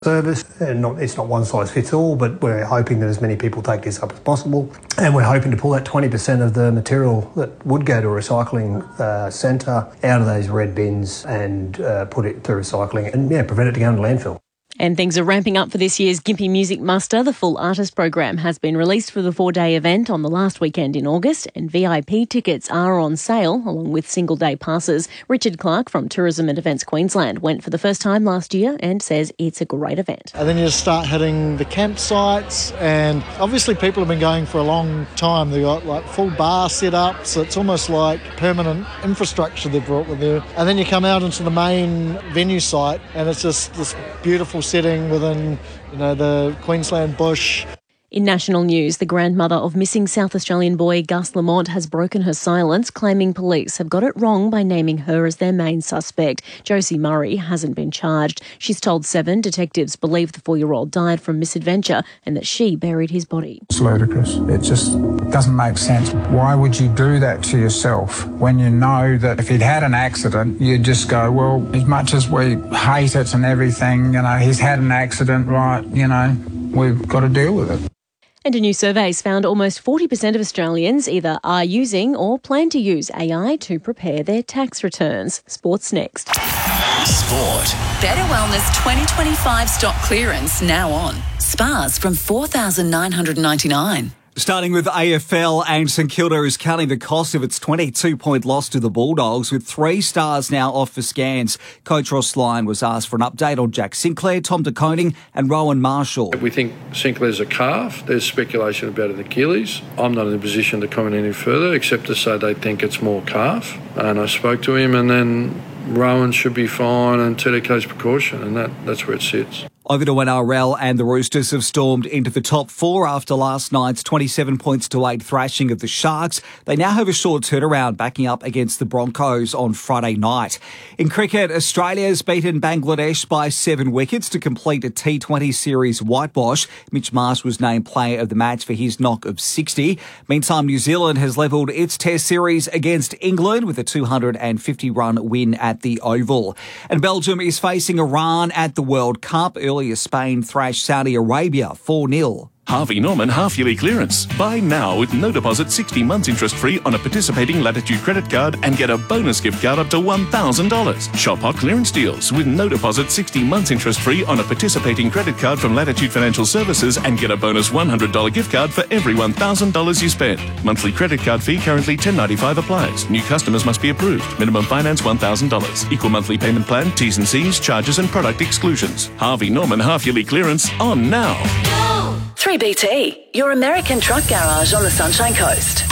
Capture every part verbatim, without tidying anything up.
service, and not, it's not one size fits all, but we're hoping that as many people take this up as possible, and we're hoping to pull that twenty percent of the material that would go to a recycling uh, centre out of those red bins and uh, put it to recycling and yeah, prevent it to go into landfill. And things are ramping up for this year's Gympie Music Muster. The full artist program has been released for the four-day event on the last weekend in August, and V I P tickets are on sale, along with single-day passes. Richard Clark from Tourism and Events Queensland went for the first time last year and says it's a great event. And then you start hitting the campsites, and obviously people have been going for a long time. They've got like full bar set up, so it's almost like permanent infrastructure they've brought with there. And then you come out into the main venue site, and it's just this beautiful setting within, you know, the Queensland bush. In national news, the grandmother of missing South Australian boy Gus Lamont has broken her silence, claiming police have got it wrong by naming her as their main suspect. Josie Murray hasn't been charged. She's told Seven detectives believe the four-year-old died from misadventure and that she buried his body. It's ludicrous. It just doesn't make sense. Why would you do that to yourself when you know that if he'd had an accident, you'd just go, well, as much as we hate it and everything, you know, he's had an accident, right, you know, we've got to deal with it. And a new survey's found almost forty percent of Australians either are using or plan to use A I to prepare their tax returns. Sports next. Sport. Better Wellness twenty twenty-five stock clearance now on. Spas from four thousand nine hundred ninety-nine dollars. Starting with A F L, and St Kilda is counting the cost of its twenty-two point loss to the Bulldogs, with three stars now off for scans. Coach Ross Lyon was asked for an update on Jack Sinclair, Tom De Koning and Rowan Marshall. We think Sinclair's a calf. There's speculation about an Achilles. I'm not in a position to comment any further, except to say they think it's more calf. And I spoke to him, and then Rowan should be fine and T D K's precaution, and that, that's where it sits. Over to N R L, and the Roosters have stormed into the top four after last night's twenty-seven points to eight thrashing of the Sharks. They now have a short turnaround backing up against the Broncos on Friday night. In cricket, Australia's beaten Bangladesh by seven wickets to complete a T twenty series whitewash. Mitch Marsh was named player of the match for his knock of sixty. Meantime, New Zealand has levelled its Test series against England with a two hundred fifty run win at the Oval. And Belgium is facing Iran at the World Cup. Earlier, Spain thrashed Saudi Arabia four nil. Harvey Norman half-yearly clearance. Buy now with no deposit, sixty months interest-free on a participating Latitude credit card and get a bonus gift card up to one thousand dollars. Shop hot clearance deals with no deposit, sixty months interest-free on a participating credit card from Latitude Financial Services and get a bonus one hundred dollars gift card for every one thousand dollars you spend. Monthly credit card fee currently ten dollars ninety-five applies. New customers must be approved. Minimum finance one thousand dollars. Equal monthly payment plan, T's and C's, charges and product exclusions. Harvey Norman half-yearly clearance on now. three B T, your American truck garage on the Sunshine Coast.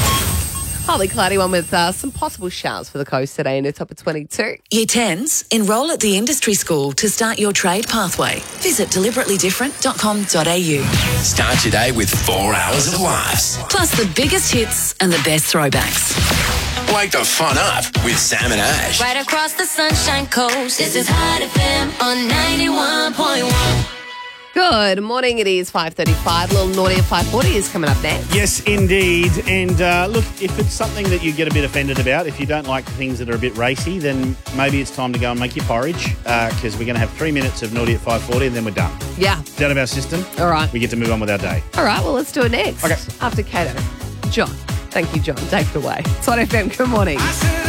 Partly cloudy one with uh, some possible showers for the coast today and a top of twenty-two. Year tens, enrol at the industry school to start your trade pathway. Visit deliberately different dot com dot a u. Start your day with four hours of laughs. Plus the biggest hits and the best throwbacks. Wake the fun up with Sam and Ash. Right across the Sunshine Coast, this is Hot F M on ninety-one point one. Good morning, it is five thirty-five. Little Naughty at five forty is coming up next. Yes, indeed. And uh, look, if it's something that you get a bit offended about, if you don't like the things that are a bit racy, then maybe it's time to go and make your porridge, because uh, we're going to have three minutes of Naughty at five forty and then we're done. Yeah. It's out of our system. All right. We get to move on with our day. All right, well, let's do it next. Okay. After Kato. John. Thank you, John. Take it away. It's Hot F M. Good morning.